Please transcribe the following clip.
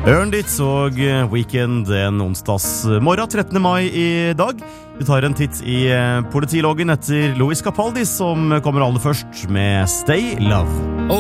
Ørnditz og Weekend en onsdagsmorgen 13. mai i dag. Vi tar en titt i politiloggen etter Louis Capaldi, som kommer aller først med Stay Love.